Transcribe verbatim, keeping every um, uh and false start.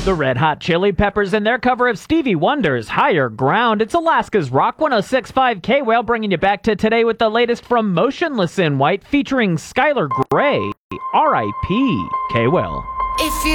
The Red Hot Chili Peppers and their cover of Stevie Wonder's Higher Ground. It's Alaska's Rock one oh six point five K-Whale bringing you back to today with the latest from Motionless in White featuring Skylar Grey. R I P K-Whale. If you